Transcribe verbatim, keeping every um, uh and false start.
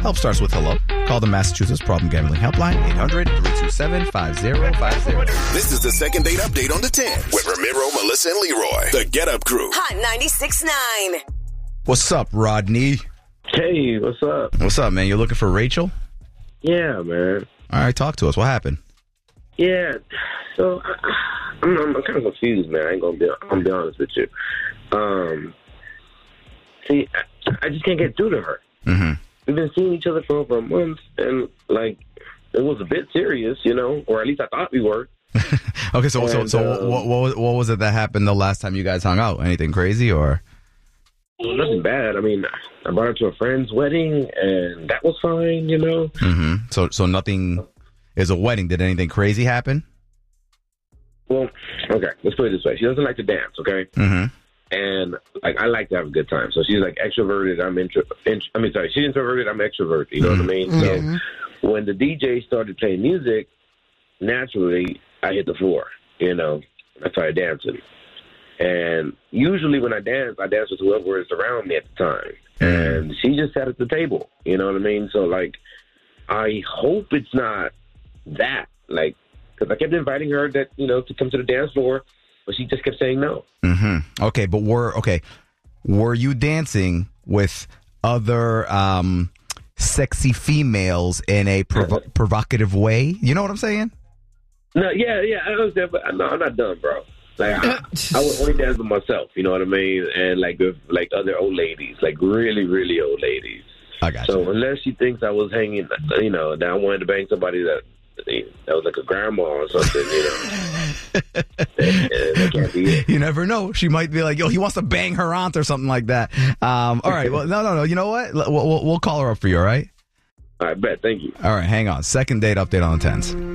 Help starts with hello. Call the Massachusetts Problem Gambling Helpline, eight hundred, three two seven, five zero five zero. This is the second date update on the ten with Ramiro, Melissa, and Leroy. The Get Up Crew. Hot ninety-six point nine. What's up, Rodney? Hey, what's up? What's up, man? You looking for Rachel? Yeah, man. All right, talk to us. What happened? Yeah, so I, I'm, I'm kind of confused, man. I ain't gonna be. I'm gonna be honest with you. Um, see, I, I just can't get through to her. Mm-hmm. We've been seeing each other for over a month, and like it was a bit serious, you know, or at least I thought we were. Okay, so and, so so um, what, what was what was it that happened the last time you guys hung out? Anything crazy or? Well, nothing bad. I mean, I brought her to a friend's wedding, and that was fine, you know. Mm-hmm. So so nothing is a wedding. Did anything crazy happen? Well, okay, let's put it this way. She doesn't like to dance, okay? Mm-hmm. And like I like to have a good time. So she's like extroverted. I'm intro. Int- I mean, sorry, she's introverted. I'm extroverted. You know what I mean? Mm-hmm. So when the D J started playing music, naturally I hit the floor. You know, I started dancing. And usually when I dance, I dance with whoever is around me at the time. And she just sat at the table. You know what I mean? So like, I hope it's not that. Like, because I kept inviting her that you know to come to the dance floor. But she just kept saying no. Mm-hmm. Okay, but were okay. Were you dancing with other um, sexy females in a prov- provocative way? You know what I'm saying? No, yeah, yeah, I understand, but no, I'm not done, bro. Like I, I would only dance with myself. You know what I mean? And like with like other old ladies, like really, really old ladies. I got So you. unless she thinks I was hanging, you know, that I wanted to bang somebody that. That was like a grandma or something, you know. that, that can't be it. You never know. She might be like, yo, he wants to bang her aunt or something like that. Um, all right. Well, no, no, no. You know what? We'll, we'll, we'll call her up for you, all right? All right, bet. Thank you. All right. Hang on. Second date update on the tens.